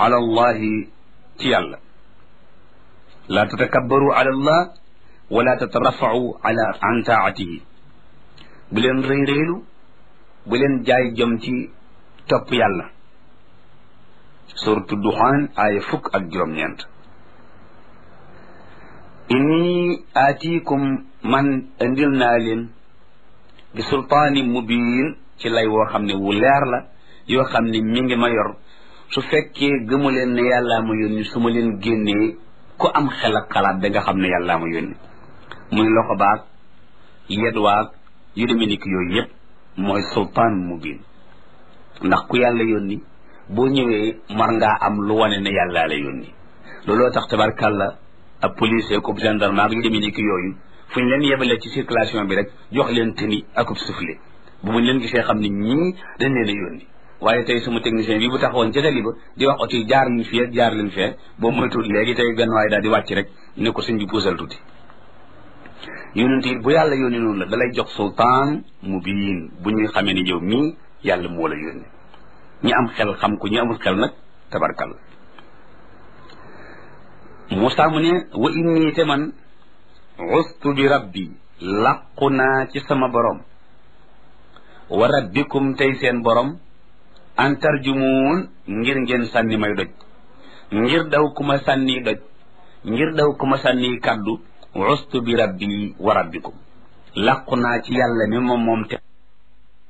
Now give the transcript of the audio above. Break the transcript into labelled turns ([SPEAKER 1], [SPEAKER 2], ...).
[SPEAKER 1] ala allahi ci yàlla laa tatakabbaru ala allah wala tatarafau ala an taatihi bu leen rëy rëylu bu leen jaay jëm ci topp yàlla suratu duxaan aaya fukk ak juróom-ñeent inni aatiikum man indil naa leen bi sultaani mubiin ci lay woo xam ne wu leer la yoo xam ne mi ngi ma yor su fekkee gëmu leen ne yàllaa ma yónni su ma leen génnee ku am xel ak xalaat da nga xam ne yàllaa ma yónni muy loxo baag yed waag yu demee ni ki yooyu yëpp mooy sultaan mubiin ndax ku yàlla yónni boo ñëwee mar ngaa am lu wane ne yàllaa la yónni looloo tax tabarkàlla ab policier ko gendarme ak yu demee ni ki yooyu fu ñu leen yebalee ci circulation bi rek jox leen tenue akub soufflet bu muñ leen gisee xam ne ñii dañ leen a yónni waaye tey sama technicien bi bu taxawoon ca tali ba di wax oto yi jaar leen fii ak jaar leen fee boobu mooy tuuti léegi tey benn waaye daal di wàcc rek ne ko sëñ bi puusal tuuti yónent it bu yàlla yónni noonu la dalay jox sultaan mubiin bu ñuy xamee ni yow mii yàlla moo la yónni ñi am xel xam ko ñi amul xel nag tabarkal Muusaa mu ne wa inni te man ustu bi rabbi làqu naa ci sama borom wa rabbikum tey seen borom an tarjumuun ngir ngeen sànni may doj ngir daw ku ma sànni doj ngir daw ku ma sànni kaddu ustu bi rabbi wa rabbikum làqu naa ci yàlla mi moom te